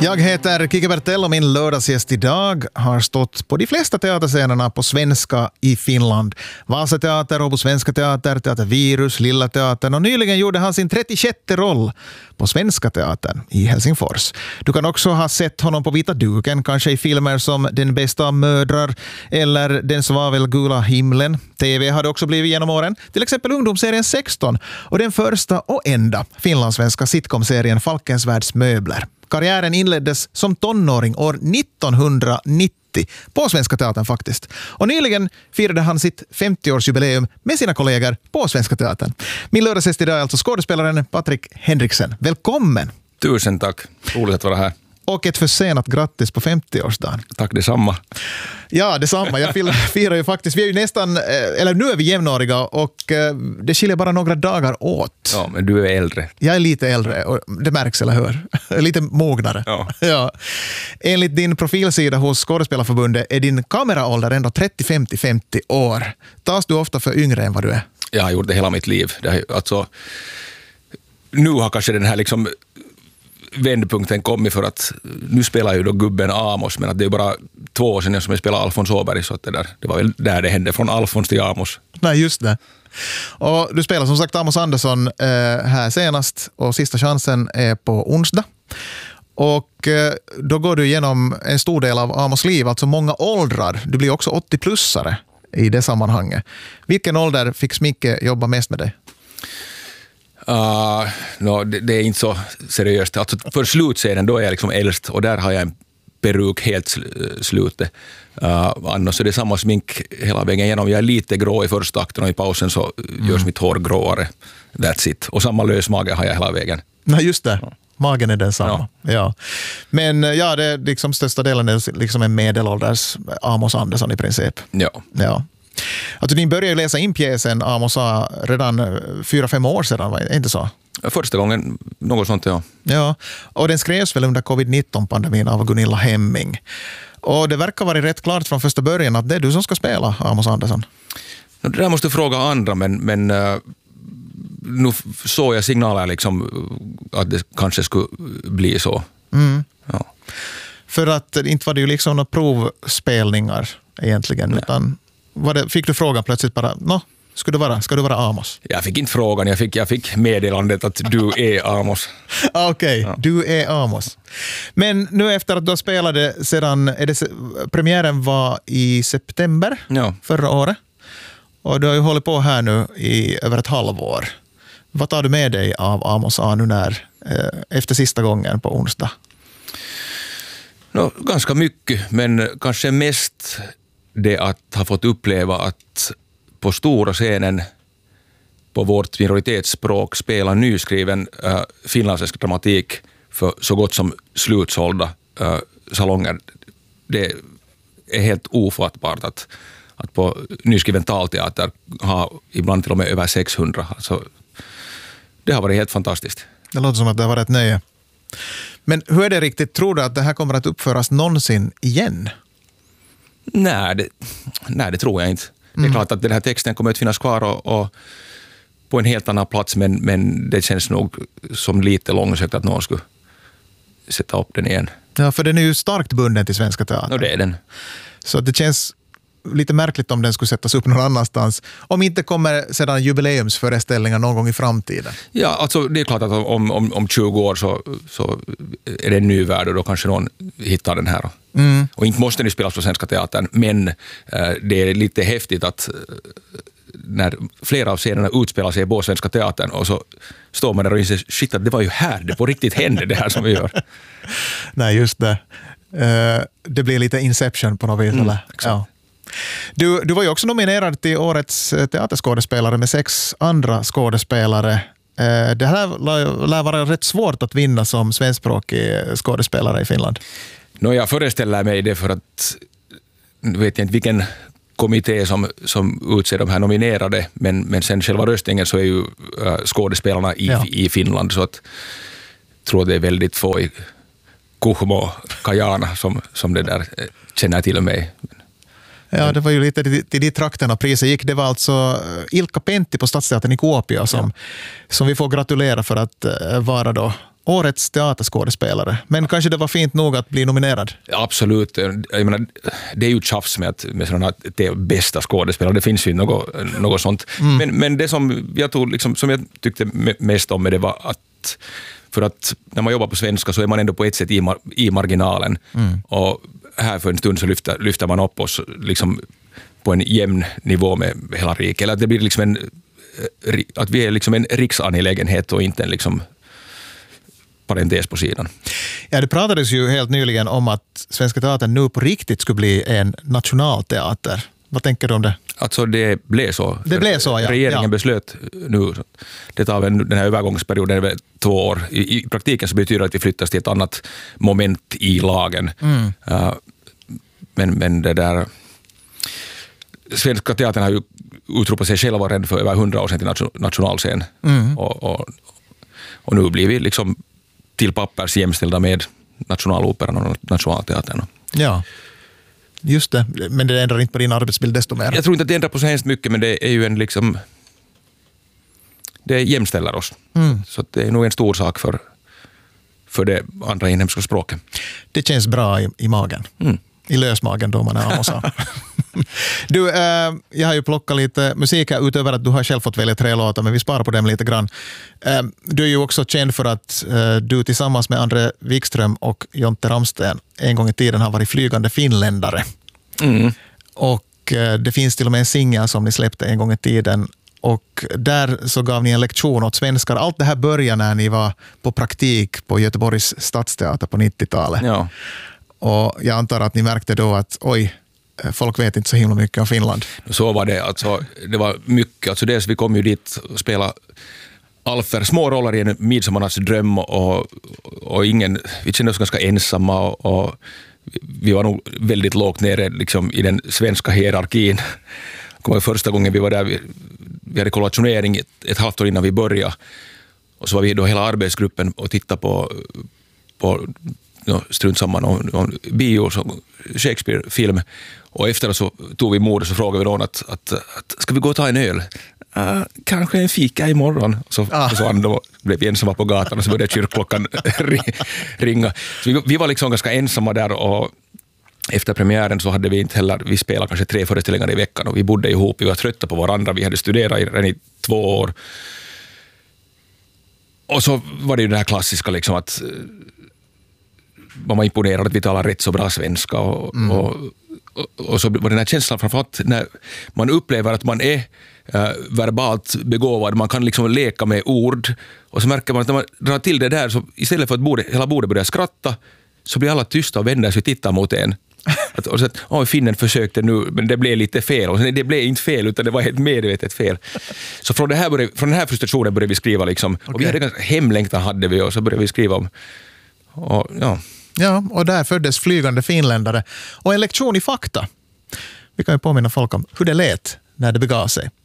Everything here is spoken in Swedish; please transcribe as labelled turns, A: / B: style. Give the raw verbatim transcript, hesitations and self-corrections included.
A: Jag heter Kike Bertell och min lördagsgäst idag har stått på de flesta teaterscenerna på svenska i Finland. Vasateater, Åbo Svenska Teater, Teater Virus, Lilla Teatern och nyligen gjorde han sin trettiosjätte roll på Svenska Teatern i Helsingfors. Du kan också ha sett honom på vita duken, kanske i filmer som Den bästa mödrar eller Den svavelgula himlen. T V hade också blivit genom åren, till exempel ungdomsserien sexton och den första och enda finlandssvenska sitcom-serien Falkens världs möbler. Karriären inleddes som tonåring år nittonhundranittio på Svenska Teatern faktiskt. Och nyligen firade han sitt femtioårsjubileum med sina kollegor på Svenska Teatern. Min lördagsgäst idag är alltså skådespelaren Patrik Henriksen. Välkommen!
B: Tusen tack. Roligt att vara här.
A: Och ett försenat grattis på femtioårsdagen.
B: Tack detsamma.
A: Ja, detsamma. Jag firar ju faktiskt, vi är ju nästan, eller nu är vi jämnåriga och det skiljer bara några dagar åt.
B: Ja, men du är äldre.
A: Jag är lite äldre och det märks, eller hur? Lite mognare.
B: Ja.
A: Ja. Enligt din profilsida hos Skådespelarförbundet är din kameraålder ändå trettiofem till femtio år. Tas du ofta för yngre än vad du är?
B: Jag har gjort det hela mitt liv. Det har, alltså, nu har kanske den här liksom vändpunkten kommit för att nu spelar ju då gubben Amos, men att det är bara två år sedan som jag spelade Alfons Åberg, så att det, där, det var väl där det hände, från Alfons till Amos.
A: Nej, just det. Och du spelar som sagt Amos Andersson eh, här senast och sista chansen är på onsdag. Och eh, då går du igenom en stor del av Amos liv, alltså många åldrar. Du blir också åttio-plussare i det sammanhanget. Vilken ålder fick Smicke jobba mest med dig?
B: Uh, no, det, det är inte så seriöst. Alltså, för slutscenen då är jag liksom äldst och där har jag en peruk helt sl- slutet. Uh, annars är det samma smink hela vägen igenom. Jag är lite grå i första akten och i pausen så mm. görs mitt hår gråare. That's it. Och samma lösmage har jag hela vägen.
A: Nej, just det. Magen är densamma. Ja. Ja. Men ja, det är liksom största delen är liksom en medelålders Amos Andersson i princip.
B: Ja.
A: Ja. Alltså, ni började läsa in pjäsen Amos redan fyra, fem år sedan, var det inte så?
B: Första gången, något sånt, ja.
A: Ja, och den skrevs väl under covid nitton-pandemin av Gunilla Hemming. Och det verkar vara rätt klart från första början att det är du som ska spela Amos Andersson.
B: Det där måste du fråga andra, men, men uh, nu såg jag signaler liksom att det kanske skulle bli så. Mm. Ja.
A: För att inte var det ju liksom några provspelningar egentligen, nej. Utan var det, fick du frågan plötsligt bara, nå, ska du vara, ska du vara Amos?
B: Jag fick inte frågan, jag fick, jag fick meddelandet att du är Amos.
A: Okej, okay, ja. Du är Amos. Men nu efter att du spelade sedan, är det, premiären var i september
B: ja. förra
A: året. Och du har ju hållit på här nu i över ett halvår. Vad tar du med dig av Amos A nu när, eh, efter sista gången på onsdag?
B: No, ganska mycket, men kanske mest det att ha fått uppleva att på stora scenen på vårt minoritetsspråk spela nyskriven äh, finlandssvensk dramatik för så gott som slutsålda äh, salonger. Det är helt ofattbart att, att på nyskriven talteater ha ibland till och med över sexhundra. Alltså, det har varit helt fantastiskt.
A: Det låter som att det har varit ett nöje. Men hur är det riktigt? Tror du att det här kommer att uppföras någonsin igen?
B: Nej, det, nej, det tror jag inte. Det är mm. klart att den här texten kommer att finnas kvar och, och på en helt annan plats, men, men det känns nog som lite långsökt att någon skulle sätta upp den igen.
A: Ja, för den är ju starkt bunden till Svenska Teatern.
B: Och det är den.
A: Så det känns lite märkligt om den skulle sättas upp någon annanstans. Om inte kommer sedan jubileumsföreställningar någon gång i framtiden.
B: Ja, alltså det är klart att om, om, om tjugo år så, så är det en ny värld och då kanske någon hittar den här. Mm. Och inte måste den spelas på Svenska Teatern, men äh, det är lite häftigt att äh, när flera av scenerna utspelar sig på Svenska Teatern och så står man där och inser, shit, att det var ju här, det på riktigt hände det här som vi gör.
A: Nej, just det. Uh, det blir lite Inception på något vis, mm, eller? Ja. Du, du var ju också nominerad till årets teaterskådespelare med sex andra skådespelare. Det här lär vara rätt svårt att vinna som svenskspråkig skådespelare i Finland.
B: No, jag föreställer mig det för att vet jag inte vilken kommitté som, som utser de här nominerade, men, men sen själva röstningen så är ju äh, skådespelarna i, ja. i Finland, så att jag tror det är väldigt få i Kuhmo, Kajana som, som det där känner till mig.
A: Ja, det var ju lite till, till de trakterna priset gick. Det var alltså Ilkka Pentti på Stadsteatern i Kuopio som, ja. som vi får gratulera för att vara då årets teaterskådespelare. Men kanske det var fint nog att bli nominerad.
B: Absolut. Jag menar, det är ju tjafs med, att, med sådana att det är bästa skådespelare. Det finns ju något, något sånt. Mm. Men, men det som jag, tog, liksom, som jag tyckte mest om med det var att för att när man jobbar på svenska så är man ändå på ett sätt i, mar- i marginalen. Mm. Och här för en stund så lyfter, lyfter man upp oss liksom på en jämn nivå med hela riket. Eller att det blir liksom en, att vi är liksom en riksangelägenhet och inte en liksom parentes på sidan.
A: Ja, det pratades ju helt nyligen om att Svenska Teatern nu på riktigt skulle bli en nationalteater. Vad tänker du om det?
B: Alltså det blev så.
A: Det blev så, ja.
B: Regeringen
A: ja.
B: beslöt nu, det tar väl den här övergångsperioden är två år. I, I praktiken så betyder det att vi flyttas till ett annat moment i lagen. Mm. Uh, men, men det där... Svenska Teatern har ju utropat sig själva redan för över hundra år sedan till nationalscen. Mm. Och, och, och nu blir vi liksom till pappers jämställda med Nationaloperan och Nationalteatern.
A: Ja, just det. Men det ändrar inte på din arbetsbild desto mer.
B: Jag tror inte att det ändrar på så hemskt mycket, men det är ju en liksom... Det jämställer oss. Mm. Så det är nog en stor sak för, för det andra inhemska språket.
A: Det känns bra i, i magen. Mm. I lösmagen då man är amosa. Du, äh, jag har ju plockat lite musik här utöver att du har själv fått välja tre låtar, men vi sparar på dem lite grann. Äh, du är ju också känd för att äh, du tillsammans med André Wikström och Jonte Ramsten en gång i tiden har varit flygande finländare. Mm. Och äh, det finns till och med en singel som ni släppte en gång i tiden. Och där så gav ni en lektion åt svenskar. Allt det här började när ni var på praktik på Göteborgs stadsteater på nittiotalet. Ja. Och jag antar att ni märkte då att oj, folk vet inte så himla mycket om Finland.
B: Så var det. Alltså, det var mycket. Alltså dels vi kom ju dit och spela Alfer, små roller i en midsommarnas dröm och, och ingen, vi kände oss ganska ensamma och, och vi var nog väldigt lågt nere liksom, i den svenska hierarkin. Kommer första gången vi var där, vi, vi hade kollationering ett, ett halvt år innan vi började. Och så var vi då hela arbetsgruppen och tittade på, på no, strunt samman någon, någon bio, så Shakespeare-film. Och efter så tog vi mod och så frågade vi någon att, att, att ska vi gå och ta en öl? Uh, kanske en fika imorgon. Så ah. försvann de och blev vi ensamma på gatan och så började kyrkklockan ringa. Så vi, vi var liksom ganska ensamma där och efter premiären så hade vi inte heller, vi spelade kanske tre föreställningar i veckan och vi bodde ihop, vi var trötta på varandra, vi hade studerat redan i två år. Och så var det ju det här klassiska liksom att man var imponerad att vi talar rätt så bra svenska och, mm. och, och, och så var den här känslan framförallt när man upplever att man är äh, verbalt begåvad, man kan liksom leka med ord och så märker man att när man drar till det där så istället för att bordet, hela bordet börjar skratta så blir alla tysta och vänder sig och tittar mot en. Att, och så att, åh, finnen försökte nu, men det blev lite fel. Och sen, det blev inte fel, utan det var helt medvetet fel. Så från, det här började, från den här frustrationen började vi skriva liksom. Okay. Och vi hade ganska hemlängtan hade vi och så började vi skriva om. Och, ja.
A: ja, och där föddes flygande finländare. Och en lektion i fakta. Vi kan ju påminna folk om hur det lät när det begav sig.